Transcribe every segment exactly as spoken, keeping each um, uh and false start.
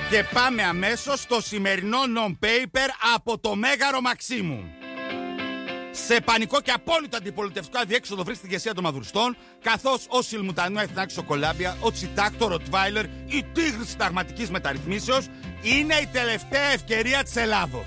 Και πάμε αμέσως στο σημερινό non-paper από το Μέγαρο Μαξίμου. Σε πανικό και απόλυτο αντιπολιτευτικό αδιέξοδο βρίσκεται η ηγεσία των Μαδουριστών, καθώς ο Σιλμουτανού έχει φυλάξει στο Κολάμπια, ο Τσιτάκ, το Ροτβάιλερ, η τίγρη συνταγματικής μεταρρυθμίσεως είναι η τελευταία ευκαιρία της Ελλάδος.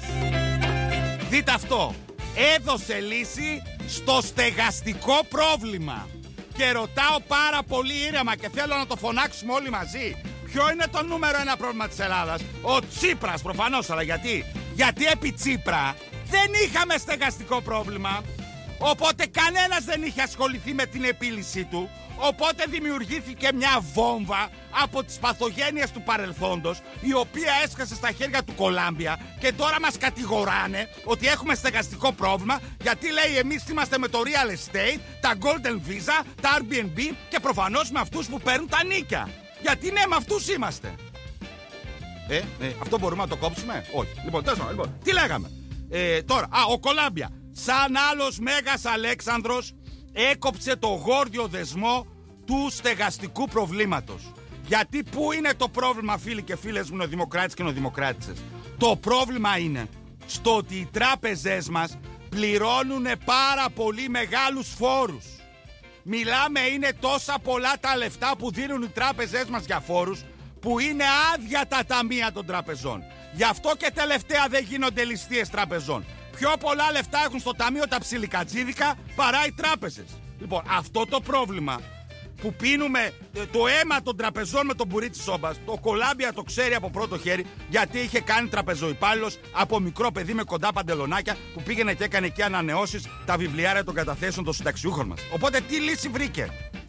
Δείτε αυτό. Έδωσε λύση στο στεγαστικό πρόβλημα. Και ρωτάω πάρα πολύ ήρεμα και θέλω να το φωνάξουμε όλοι μαζί. Ποιο είναι το νούμερο ένα πρόβλημα της Ελλάδας? Ο Τσίπρας προφανώς, αλλά γιατί? Γιατί επί Τσίπρα δεν είχαμε στεγαστικό πρόβλημα. Οπότε κανένας δεν είχε ασχοληθεί με την επίλυσή του. Οπότε δημιουργήθηκε μια βόμβα από τις παθογένειες του παρελθόντος, η οποία έσκασε στα χέρια του Κολάμπια και τώρα μας κατηγοράνε ότι έχουμε στεγαστικό πρόβλημα, γιατί λέει εμείς είμαστε με το real estate, τα golden visa, τα Airbnb και προφανώς με αυτούς που παίρνουν τα νίκια. Γιατί ναι, με αυτούς είμαστε. Ε, ε, αυτό μπορούμε να το κόψουμε? Όχι. Λοιπόν, τέλος πάντων, λοιπόν, τι λέγαμε? Ε, τώρα, α, ο Κολάμπια, σαν άλλος Μέγας Αλέξανδρος, έκοψε το γόρδιο δεσμό του στεγαστικού προβλήματος. Γιατί πού είναι το πρόβλημα, φίλοι και φίλες μου, νεοδημοκράτες και νεοδημοκράτησες? Το πρόβλημα είναι στο ότι οι τράπεζές μας πληρώνουν πάρα πολύ μεγάλους φόρους. Μιλάμε, είναι τόσα πολλά τα λεφτά που δίνουν οι τράπεζές μας για φόρους, που είναι άδεια τα ταμεία των τραπεζών. Γι' αυτό και τελευταία δεν γίνονται ληστείες τραπεζών. Πιο πολλά λεφτά έχουν στο ταμείο τα ψιλικατζίδικα παρά οι τράπεζες. Λοιπόν, αυτό το πρόβλημα που πίνουμε το αίμα των τραπεζών με τον μπουρί της σόμπας, το Κολάμπια το ξέρει από πρώτο χέρι, γιατί είχε κάνει τραπεζοϊπάλληλος από μικρό παιδί με κοντά παντελονάκια που πήγαινε και έκανε εκεί ανανεώσεις τα βιβλιάρια των καταθέσεων των συνταξιούχων μας. Οπότε τι λύση βρήκε?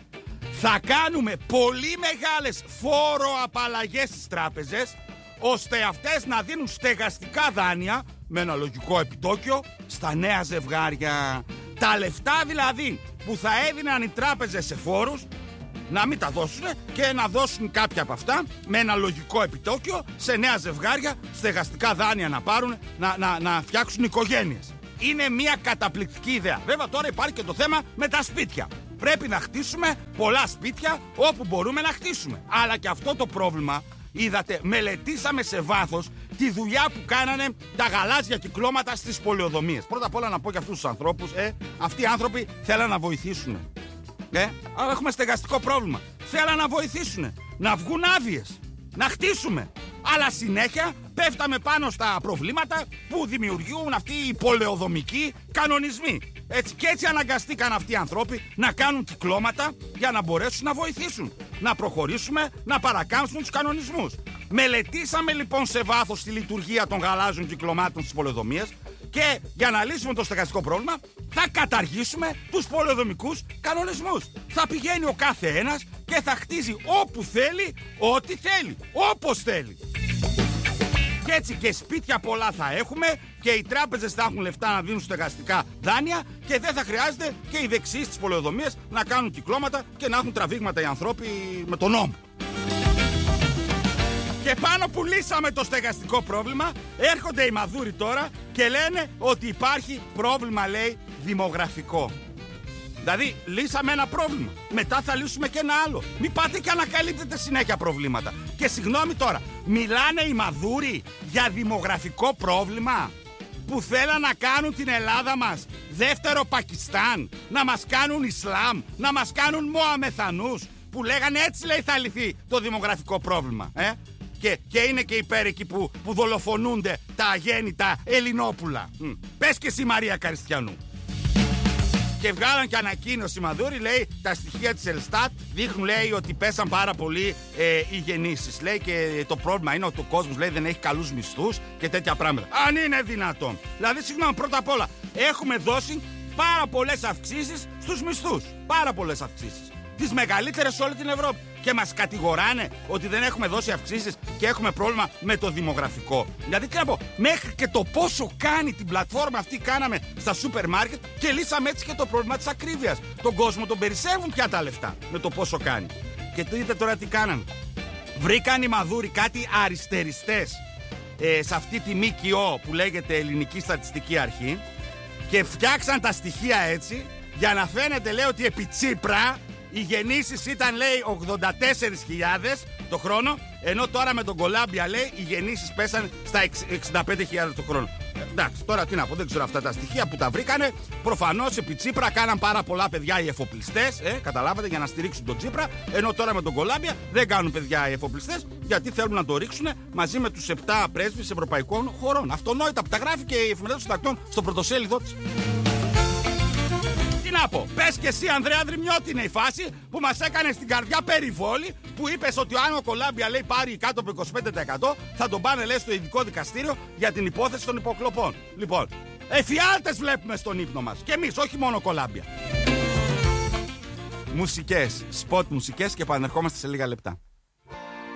Θα κάνουμε πολύ μεγάλες φόροαπαλλαγές στις τράπεζες, ώστε αυτές να δίνουν στεγαστικά δάνεια με ένα λογικό επιτόκιο στα νέα ζευγάρια. Τα λεφτά δηλαδή που θα έδιναν οι τράπεζες σε φόρους να μην τα δώσουν και να δώσουν κάποια από αυτά με ένα λογικό επιτόκιο σε νέα ζευγάρια, στεγαστικά δάνεια να πάρουν, να, να, να φτιάξουν οικογένειες. Είναι μια καταπληκτική ιδέα. Βέβαια τώρα υπάρχει και το θέμα με τα σπίτια. Πρέπει να χτίσουμε πολλά σπίτια όπου μπορούμε να χτίσουμε. Αλλά και αυτό το πρόβλημα, είδατε, μελετήσαμε σε βάθος τη δουλειά που κάνανε τα γαλάζια κυκλώματα στις πολεοδομίες. Πρώτα απ' όλα να πω για αυτούς τους ανθρώπους, ε, αυτοί οι άνθρωποι θέλαν να βοηθήσουν. Ε, αλλά έχουμε στεγαστικό πρόβλημα. Θέλαν να βοηθήσουν, να βγουν άδειες, να χτίσουμε. Αλλά συνέχεια πέφταμε πάνω στα προβλήματα που δημιουργούν αυτοί οι πολεοδομικοί κανονισμοί. Έτσι, και έτσι αναγκαστήκαν αυτοί οι άνθρωποι να κάνουν κυκλώματα για να μπορέσουν να βοηθήσουν, να προχωρήσουμε, να παρακάμψουν τους κανονισμούς. Μελετήσαμε λοιπόν σε βάθος τη λειτουργία των γαλάζιων κυκλωμάτων στις πολεοδομίες και για να λύσουμε το στεγαστικό πρόβλημα θα καταργήσουμε τους πολεοδομικούς κανονισμούς. Θα πηγαίνει ο κάθε ένας και θα χτίζει όπου θέλει, ό,τι θέλει, όπως θέλει. Και έτσι και σπίτια πολλά θα έχουμε και οι τράπεζες θα έχουν λεφτά να δίνουν στεγαστικά δάνεια και δεν θα χρειάζεται και οι δεξιοί στις πολεοδομίες να κάνουν κυκλώματα και να έχουν τραβήγματα οι άνθρωποι με τον νόμο. Και πάνω που λύσαμε το στεγαστικό πρόβλημα, έρχονται οι Μαδούροι τώρα και λένε ότι υπάρχει πρόβλημα, λέει, δημογραφικό. Δηλαδή, λύσαμε ένα πρόβλημα. Μετά θα λύσουμε και ένα άλλο. Μην πάτε και ανακαλύπτετε συνέχεια προβλήματα. Και συγγνώμη τώρα, μιλάνε οι Μαδούροι για δημογραφικό πρόβλημα που θέλαν να κάνουν την Ελλάδα μας δεύτερο Πακιστάν, να μας κάνουν Ισλάμ, να μας κάνουν Μωαμεθανούς, που λέγανε έτσι, λέει, θα λυθεί το δημογραφικό πρόβλημα. Ε? Και, και είναι και υπέρ εκεί που, που δολοφονούνται τα αγέννητα Ελληνόπουλα. Μ. Πες και εσύ, Μαρία Καριστιανού. Και βγάλαν και ανακοίνωση Μαδούρη, λέει, τα στοιχεία της Ελστάτ δείχνουν, λέει, ότι πέσαν πάρα πολύ ε, οι γεννήσεις. Λέει, και το πρόβλημα είναι ότι ο κόσμος, λέει, δεν έχει καλούς μισθούς και τέτοια πράγματα. Αν είναι δυνατόν. Δηλαδή, συγγνώμη, πρώτα απ' όλα, έχουμε δώσει πάρα πολλές αυξήσεις στους μισθούς. Πάρα πολλές αυξήσεις. Τις μεγαλύτερες σε όλη την Ευρώπη. Και μας κατηγοράνε ότι δεν έχουμε δώσει αυξήσεις και έχουμε πρόβλημα με το δημογραφικό. Δηλαδή, τι να πω, μέχρι και το πόσο κάνει την πλατφόρμα αυτή κάναμε στα σούπερ μάρκετ και λύσαμε έτσι και το πρόβλημα της ακρίβειας. Τον κόσμο τον περισσεύουν πια τα λεφτά με το πόσο κάνει. Και το δείτε τώρα τι κάνανε. Βρήκαν οι Μαδούροι κάτι αριστεριστές ε, σε αυτή τη ΜΚΟ που λέγεται Ελληνική Στατιστική Αρχή και φτιάξαν τα στοιχεία έτσι για να φαίνεται, λέει, ότι επί Τσίπρα Οι γεννήσεις ήταν, λέει, ογδόντα τέσσερις χιλιάδες το χρόνο, ενώ τώρα με τον Κολάμπια, λέει, οι γεννήσεις πέσαν στα εξήντα πέντε χιλιάδες το χρόνο. Εντάξει, τώρα τι να πω, δεν ξέρω αυτά τα στοιχεία που τα βρήκανε. Προφανώς επί Τσίπρα κάναν πάρα πολλά παιδιά οι εφοπλιστές, ε, καταλάβατε, για να στηρίξουν τον Τσίπρα. Ενώ τώρα με τον Κολάμπια δεν κάνουν παιδιά οι εφοπλιστές, γιατί θέλουν να το ρίξουν μαζί με τους επτά πρέσβεις ευρωπαϊκών χωρών. Αυτονόητα που τα γράφει και η Εφημερίδα των Συντακτών στο πρωτοσέλιδό της. Τι να πω, πες και εσύ, Ανδρέα Δρυμιώτη, είναι η φάση που μας έκανε στην καρδιά περιβόλη, που είπες ότι αν ο Κολάμπια, λέει, πάρει κάτω από είκοσι πέντε τοις εκατό θα τον πάνε, λέει, στο ειδικό δικαστήριο για την υπόθεση των υποκλοπών. Λοιπόν, εφιάλτες βλέπουμε στον ύπνο μας. Και εμείς, όχι μόνο Κολάμπια. Μουσικές, σποτ μουσικές και επανερχόμαστε σε λίγα λεπτά.